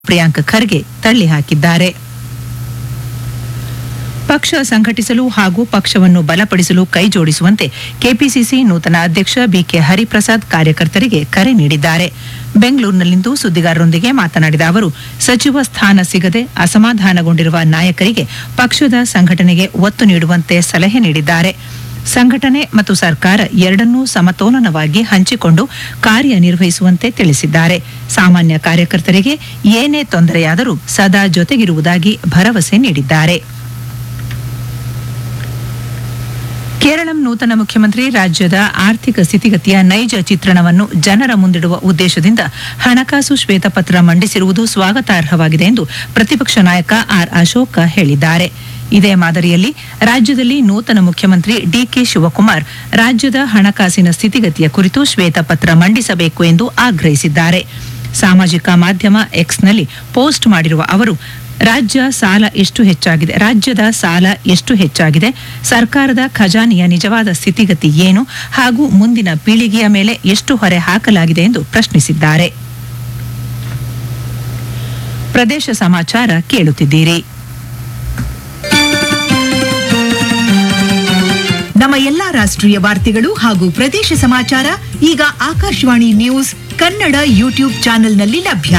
ಪ್ರಿಯಾಂಕ್ ಖರ್ಗೆ ತಳ್ಳಿ ಹಾಕಿದ್ದಾರೆ. ಪಕ್ಷ ಸಂಘಟಿಸಲು ಹಾಗೂ ಪಕ್ಷವನ್ನು ಬಲಪಡಿಸಲು ಕೈಜೋಡಿಸುವಂತೆ ಕೆಪಿಸಿಸಿ ನೂತನ ಅಧ್ಯಕ್ಷ ಬಿಕೆ ಹರಿಪ್ರಸಾದ್ ಕಾರ್ಯಕರ್ತರಿಗೆ ಕರೆ ನೀಡಿದ್ದಾರೆ. ಬೆಂಗಳೂರಿನಲ್ಲಿಂದು ಸುದ್ದಿಗಾರರೊಂದಿಗೆ ಮಾತನಾಡಿದ ಅವರು, ಸಚಿವ ಸ್ಥಾನ ಸಿಗದೆ ಅಸಮಾಧಾನಗೊಂಡಿರುವ ನಾಯಕರಿಗೆ ಪಕ್ಷದ ಸಂಘಟನೆಗೆ ಒತ್ತು ನೀಡುವಂತೆ ಸಲಹೆ ನೀಡಿದ್ದಾರೆ. ಸಂಘಟನೆ ಮತ್ತು ಸರ್ಕಾರ ಎರಡನ್ನೂ ಸಮತೋಲನವಾಗಿ ಹಂಚಿಕೊಂಡು ಕಾರ್ಯನಿರ್ವಹಿಸುವಂತೆ ತಿಳಿಸಿದ್ದಾರೆ. ಸಾಮಾನ್ಯ ಕಾರ್ಯಕರ್ತರಿಗೆ ಏನೇ ತೊಂದರೆಯಾದರೂ ಸದಾ ಜೊತೆಗಿರುವುದಾಗಿ ಭರವಸೆ ನೀಡಿದ್ದಾರೆ. ಕೇರಳಂ ನೂತನ ಮುಖ್ಯಮಂತ್ರಿ ರಾಜ್ಯದ ಆರ್ಥಿಕ ಸ್ಥಿತಿಗತಿಯ ನೈಜ ಚಿತ್ರಣವನ್ನು ಜನರ ಮುಂದಿಡುವ ಉದ್ದೇಶದಿಂದ ಹಣಕಾಸು ಶ್ವೇತಪತ್ರ ಮಂಡಿಸಿರುವುದು ಸ್ವಾಗತಾರ್ಹವಾಗಿದೆ ಎಂದು ಪ್ರತಿಪಕ್ಷ ನಾಯಕ ಆರ್ ಅಶೋಕ ಹೇಳಿದ್ದಾರೆ. ಇದೇ ಮಾದರಿಯಲ್ಲಿ ರಾಜ್ಯದಲ್ಲಿ ನೂತನ ಮುಖ್ಯಮಂತ್ರಿ ಡಿಕೆ ಶಿವಕುಮಾರ್ ರಾಜ್ಯದ ಹಣಕಾಸಿನ ಸ್ಥಿತಿಗತಿಯ ಕುರಿತು ಶ್ವೇತಪತ್ರ ಮಂಡಿಸಬೇಕು ಎಂದು ಆಗ್ರಹಿಸಿದ್ದಾರೆ. ಸಾಮಾಜಿಕ ಮಾಧ್ಯಮ ಎಕ್ಸ್ನಲ್ಲಿ ಪೋಸ್ಟ್ ಮಾಡಿರುವ ಅವರು, ರಾಜ್ಯದ ಸಾಲ ಎಷ್ಟು ಹೆಚ್ಚಾಗಿದೆ, ಸರ್ಕಾರದ ಖಜಾನೆಯ ನಿಜವಾದ ಸ್ಥಿತಿಗತಿ ಏನು ಹಾಗೂ ಮುಂದಿನ ಪೀಳಿಗೆಯ ಮೇಲೆ ಎಷ್ಟು ಹೊರೆ ಹಾಕಲಾಗಿದೆ ಎಂದು ಪ್ರಶ್ನಿಸಿದ್ದಾರೆ. ಪ್ರದೇಶ ಸಮಾಚಾರ ಕೇಳುತ್ತಿದ್ದೀರಿ. ನಮ್ಮ ಎಲ್ಲಾ ರಾಷ್ಟ್ರೀಯ ವಾರ್ತೆಗಳು ಹಾಗೂ ಪ್ರದೇಶ ಸಮಾಚಾರ ಈಗ ಆಕಾಶವಾಣಿ ನ್ಯೂಸ್ ಕನ್ನಡ ಯೂಟ್ಯೂಬ್ ಚಾನೆಲ್ನಲ್ಲಿ ಲಭ್ಯ.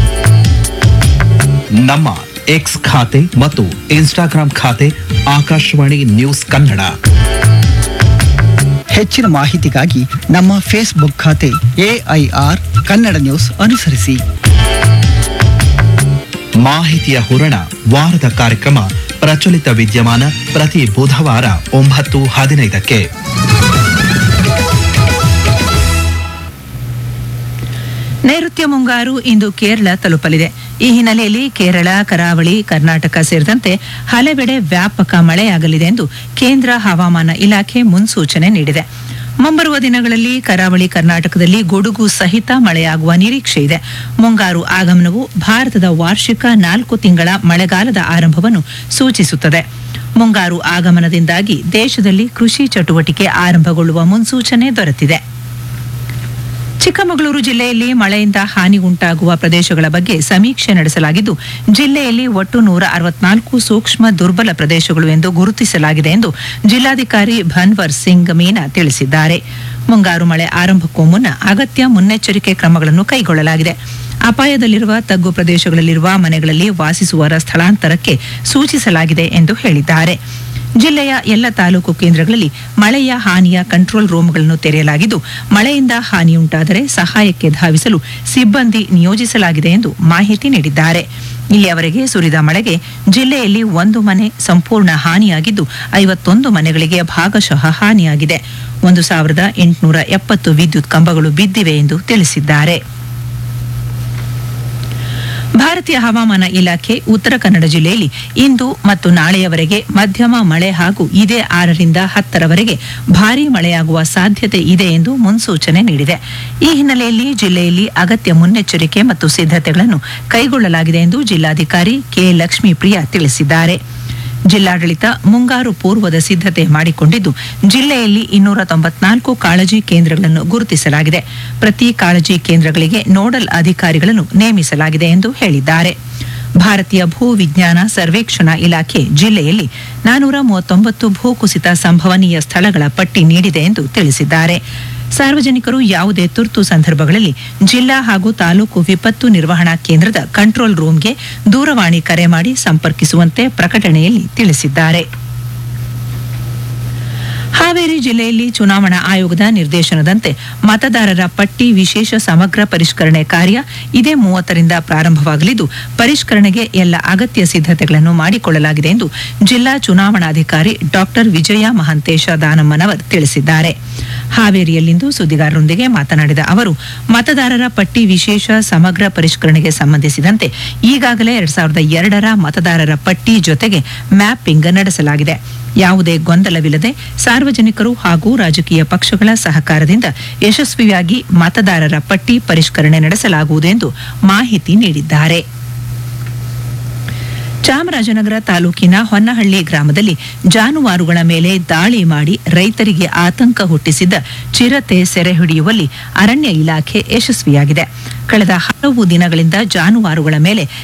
ನಮ್ಮ ಎಕ್ಸ್ ಖಾತೆ ಮತ್ತು ಇನ್ಸ್ಟಾಗ್ರಾಂ ಖಾತೆ ಆಕಾಶವಾಣಿ ನ್ಯೂಸ್ ಕನ್ನಡ. ಹೆಚ್ಚಿನ ಮಾಹಿತಿಗಾಗಿ ನಮ್ಮ ಫೇಸ್ಬುಕ್ ಖಾತೆ AIR ಕನ್ನಡ ನ್ಯೂಸ್ ಅನುಸರಿಸಿ. ಮಾಹಿತಿಯ ಹೂರಣ ವಾರದ ಕಾರ್ಯಕ್ರಮ ಪ್ರಚಲಿತ ವಿದ್ಯಮಾನ ಪ್ರತಿ ಬುಧವಾರ 9:15ಕ್ಕೆ. ನೈಋತ್ಯ ಮುಂಗಾರು ಇಂದು ಕೇರಳ ತಲುಪಲಿದೆ. ಈ ಹಿನ್ನೆಲೆಯಲ್ಲಿ ಕೇರಳ, ಕರಾವಳಿ, ಕರ್ನಾಟಕ ಸೇರಿದಂತೆ ಹಲವೆಡೆ ವ್ಯಾಪಕ ಮಳೆಯಾಗಲಿದೆ ಎಂದು ಕೇಂದ್ರ ಹವಾಮಾನ ಇಲಾಖೆ ಮುನ್ಸೂಚನೆ ನೀಡಿದೆ. ಮುಂಬರುವ ದಿನಗಳಲ್ಲಿ ಕರಾವಳಿ ಕರ್ನಾಟಕದಲ್ಲಿ ಗುಡುಗು ಸಹಿತ ಮಳೆಯಾಗುವ ನಿರೀಕ್ಷೆ ಇದೆ. ಮುಂಗಾರು ಆಗಮನವು ಭಾರತದ ವಾರ್ಷಿಕ 4 ತಿಂಗಳ ಮಳೆಗಾಲದ ಆರಂಭವನ್ನು ಸೂಚಿಸುತ್ತದೆ. ಮುಂಗಾರು ಆಗಮನದಿಂದಾಗಿ ದೇಶದಲ್ಲಿ ಕೃಷಿ ಚಟುವಟಿಕೆ ಆರಂಭಗೊಳ್ಳುವ ಮುನ್ಸೂಚನೆ ದೊರೆತಿದೆ. ಚಿಕ್ಕಮಗಳೂರು ಜಿಲ್ಲೆಯಲ್ಲಿ ಮಳೆಯಿಂದ ಹಾನಿ ಉಂಟಾಗುವ ಪ್ರದೇಶಗಳ ಬಗ್ಗೆ ಸಮೀಕ್ಷೆ ನಡೆಸಲಾಗಿದ್ದು, ಜಿಲ್ಲೆಯಲ್ಲಿ ಒಟ್ಟು 164 ಸೂಕ್ಷ್ಮ ದುರ್ಬಲ ಪ್ರದೇಶಗಳು ಎಂದು ಗುರುತಿಸಲಾಗಿದೆ ಎಂದು ಜಿಲ್ಲಾಧಿಕಾರಿ ಭನ್ವರ್ ಸಿಂಗ್ ಮೀನಾ ತಿಳಿಸಿದ್ದಾರೆ. ಮುಂಗಾರು ಮಳೆ ಆರಂಭಕ್ಕೂ ಮುನ್ನ ಅಗತ್ಯ ಮುನ್ನೆಚ್ಚರಿಕೆ ಕ್ರಮಗಳನ್ನು ಕೈಗೊಳ್ಳಲಾಗಿದೆ. ಅಪಾಯದಲ್ಲಿರುವ ತಗ್ಗು ಪ್ರದೇಶಗಳಲ್ಲಿರುವ ಮನೆಗಳಲ್ಲಿ ವಾಸಿಸುವವರ ಸ್ಥಳಾಂತರಕ್ಕೆ ಸೂಚಿಸಲಾಗಿದೆ ಎಂದು ಹೇಳಿದ್ದಾರೆ. ಜಿಲ್ಲೆಯ ಎಲ್ಲ ತಾಲೂಕು ಕೇಂದ್ರಗಳಲ್ಲಿ ಮಳೆಯ ಹಾನಿಯ ಕಂಟ್ರೋಲ್ ರೂಮ್ಗಳನ್ನು ತೆರೆಯಲಾಗಿದ್ದು, ಮಳೆಯಿಂದ ಹಾನಿಯುಂಟಾದರೆ ಸಹಾಯಕ್ಕೆ ಧಾವಿಸಲು ಸಿಬ್ಬಂದಿ ನಿಯೋಜಿಸಲಾಗಿದೆ ಎಂದು ಮಾಹಿತಿ ನೀಡಿದ್ದಾರೆ. ಇಲ್ಲಿಯವರೆಗೆ ಸುರಿದ ಮಳೆಗೆ ಜಿಲ್ಲೆಯಲ್ಲಿ 1 ಮನೆ ಸಂಪೂರ್ಣ ಹಾನಿಯಾಗಿದ್ದು, 51 ಮನೆಗಳಿಗೆ ಭಾಗಶಃ ಹಾನಿಯಾಗಿದೆ. 1870 ವಿದ್ಯುತ್ ಕಂಬಗಳು ಬಿದ್ದಿವೆ ಎಂದು ತಿಳಿಸಿದ್ದಾರೆ. ಭಾರತೀಯ ಹವಾಮಾನ ಇಲಾಖೆ ಉತ್ತರ ಕನ್ನಡ ಜಿಲ್ಲೆಯಲ್ಲಿ ಇಂದು ಮತ್ತು ನಾಳೆಯವರೆಗೆ ಮಧ್ಯಮ ಮಳೆ ಹಾಗೂ ಇದೇ 6ರಿಂದ 10ರವರೆಗೆ ಭಾರೀ ಮಳೆಯಾಗುವ ಸಾಧ್ಯತೆ ಇದೆ ಎಂದು ಮುನ್ಸೂಚನೆ ನೀಡಿದೆ. ಈ ಹಿನ್ನೆಲೆಯಲ್ಲಿ ಜಿಲ್ಲೆಯಲ್ಲಿ ಅಗತ್ಯ ಮುನ್ನೆಚ್ಚರಿಕೆ ಮತ್ತು ಸಿದ್ಧತೆಗಳನ್ನು ಕೈಗೊಳ್ಳಲಾಗಿದೆ ಎಂದು ಜಿಲ್ಲಾಧಿಕಾರಿ ಕೆ ಲಕ್ಷ್ಮೀಪ್ರಿಯಾ ತಿಳಿಸಿದ್ದಾರೆ. ಜಿಲ್ಲಾಡಳಿತ ಮುಂಗಾರು ಪೂರ್ವದ ಸಿದ್ಧತೆ ಮಾಡಿಕೊಂಡಿದ್ದು, ಜಿಲ್ಲೆಯಲ್ಲಿ 294 ಕಾಳಜಿ ಕೇಂದ್ರಗಳನ್ನು ಗುರುತಿಸಲಾಗಿದೆ. ಪ್ರತಿ ಕಾಳಜಿ ಕೇಂದ್ರಗಳಿಗೆ ನೋಡಲ್ ಅಧಿಕಾರಿಗಳನ್ನು ನೇಮಿಸಲಾಗಿದೆ ಎಂದು ಹೇಳಿದ್ದಾರೆ. ಭಾರತೀಯ ಭೂ ವಿಜ್ಞಾನ ಸರ್ವೇಕ್ಷಣಾ ಇಲಾಖೆ ಜಿಲ್ಲೆಯಲ್ಲಿ 439 ಭೂಕುಸಿತ ಸಂಭವನೀಯ ಸ್ಥಳಗಳ ಪಟ್ಟಿ ನೀಡಿದೆ ಎಂದು ತಿಳಿಸಿದ್ದಾರೆ. ಸಾರ್ವಜನಿಕರು ಯಾವುದೇ ತುರ್ತು ಸಂದರ್ಭಗಳಲ್ಲಿ ಜಿಲ್ಲಾ ಹಾಗೂ ತಾಲೂಕು ವಿಪತ್ತು ನಿರ್ವಹಣಾ ಕೇಂದ್ರದ ಕಂಟ್ರೋಲ್ ರೂಮ್ಗೆ ದೂರವಾಣಿ ಕರೆ ಮಾಡಿ ಸಂಪರ್ಕಿಸುವಂತೆ ಪ್ರಕಟಣೆಯಲ್ಲಿ ತಿಳಿಸಿದ್ದಾರೆ. ಹಾವೇರಿ ಜಿಲ್ಲೆಯಲ್ಲಿ ಚುನಾವಣಾ ಆಯೋಗದ ನಿರ್ದೇಶನದಂತೆ ಮತದಾರರ ಪಟ್ಟಿ ವಿಶೇಷ ಸಮಗ್ರ ಪರಿಷ್ಕರಣೆ ಕಾರ್ಯ ಇದೇ 30ರಿಂದ ಪ್ರಾರಂಭವಾಗಲಿದ್ದು, ಪರಿಷ್ಕರಣೆಗೆ ಎಲ್ಲ ಅಗತ್ಯ ಸಿದ್ಧತೆಗಳನ್ನು ಮಾಡಿಕೊಳ್ಳಲಾಗಿದೆ ಎಂದು ಜಿಲ್ಲಾ ಚುನಾವಣಾಧಿಕಾರಿ ಡಾಕ್ಟರ್ ವಿಜಯ ಮಹಂತೇಶ ದಾನಮ್ಮನವರ್ ತಿಳಿಸಿದ್ದಾರೆ. ಹಾವೇರಿಯಲ್ಲಿಂದು ಸುದ್ದಿಗಾರರೊಂದಿಗೆ ಮಾತನಾಡಿದ ಅವರು, ಮತದಾರರ ಪಟ್ಟಿ ವಿಶೇಷ ಸಮಗ್ರ ಪರಿಷ್ಕರಣೆಗೆ ಸಂಬಂಧಿಸಿದಂತೆ ಈಗಾಗಲೇ 2002ರ ಮತದಾರರ ಪಟ್ಟಿ ಜೊತೆಗೆ ಮ್ಯಾಪಿಂಗ್ ನಡೆಸಲಾಗಿದೆ. ಯಾವುದೇ ಗೊಂದಲವಿಲ್ಲದೆ ಸಾರ್ವಜನಿಕರು ಹಾಗೂ ರಾಜಕೀಯ ಪಕ್ಷಗಳ ಸಹಕಾರದಿಂದ ಯಶಸ್ವಿಯಾಗಿ ಮತದಾರರ ಪಟ್ಟಿ ಪರಿಷ್ಕರಣೆ ನಡೆಸಲಾಗುವುದು ಎಂದು ಮಾಹಿತಿ ನೀಡಿದ್ದಾರೆ. ಚಾಮರಾಜನಗರ ತಾಲೂಕಿನ ಹೊನ್ನಹಳ್ಳಿ ಗ್ರಾಮದಲ್ಲಿ ಜಾನುವಾರುಗಳ ಮೇಲೆ ದಾಳಿ ಮಾಡಿ ರೈತರಿಗೆ ಆತಂಕ ಹುಟ್ಟಿಸಿದ್ದ ಚಿರತೆ ಸೆರೆ ಹಿಡಿಯುವಲ್ಲಿ ಅರಣ್ಯ ಇಲಾಖೆ ಯಶಸ್ವಿಯಾಗಿದೆ. ಕಳೆದ ಹಲವು ದಿನಗಳಿಂದ ಜಾನುವಾರುಗಳ ಮೇಲೆ